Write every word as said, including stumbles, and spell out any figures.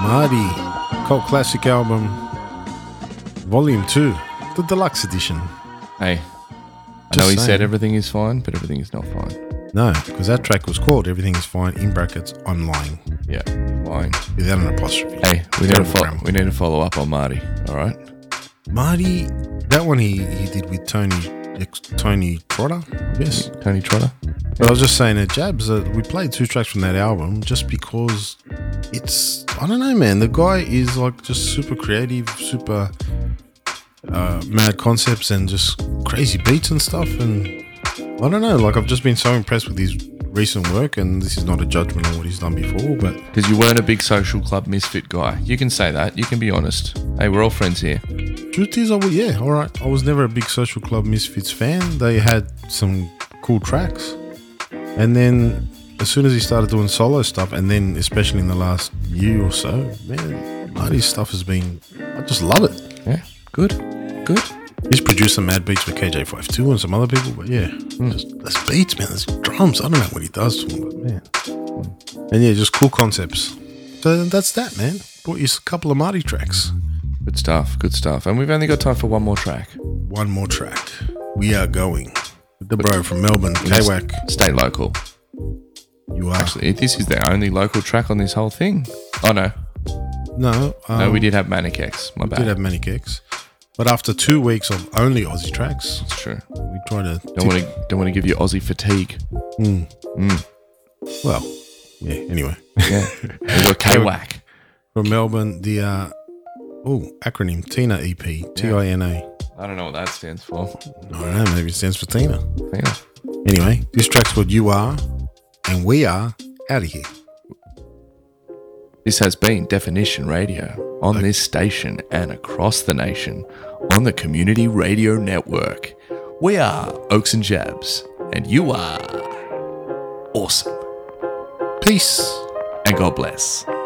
Marty, cult classic album, Volume two, the deluxe edition. Hey, I Just know he saying. said everything is fine, but everything is not fine. No, because that track was called Everything Is Fine, in brackets, I'm lying, Yeah, lying. without an apostrophe. Hey, we need, to Terrible fo- grammar. we need to follow up on Marty, all right? Marty, that one he, he did with Tony Tony Trotter, I guess. Tony Trotter? But I was just saying at Jabs that we played two tracks from that album just because it's, I don't know, man. The guy is like just super creative, super uh, mad concepts and just crazy beats and stuff. And I don't know, like I've just been so impressed with his recent work, and this is not a judgment on what he's done before, but Because you weren't a big social club misfit guy. You can say that. You can be honest. Hey, we're all friends here. truth is, I was, yeah, all right. I was never a big Social Club Misfits fan. They had some cool tracks. And then as soon as he started doing solo stuff, and then especially in the last year or so, man, Marty's stuff has been, I just love it. Yeah, good, good. He's produced some mad beats for K J fifty-two and some other people, but yeah, just there's beats, man. There's drums. I don't know what he does to them, but man. And yeah, just cool concepts. So that's that, man. Brought you a couple of Marty tracks. Good stuff, good stuff. And we've only got time for one more track. One more track. We are going with the bro from Melbourne, Let's K-Wack. Stay local. You are. Actually, this is the only local track on this whole thing. Oh, no. No, um, No, we did have Manic X. My we bad. did have many kicks. But after two weeks of only Aussie tracks, It's true. we try to. Don't want to don't want to give you Aussie fatigue. Mm. Mm. Well, yeah, anyway. Yeah. We've got K-Wack. From Melbourne, the. Uh, oh, acronym Tina E P. T I N A. I don't know what that stands for. I don't know, maybe it stands for Tina. Yeah. Anyway, this track's called You Are, and we are out of here. This has been Definition Radio on this station and across the nation on the Community Radio Network. We are Oaks and Jabs, and you are awesome. Peace. And God bless.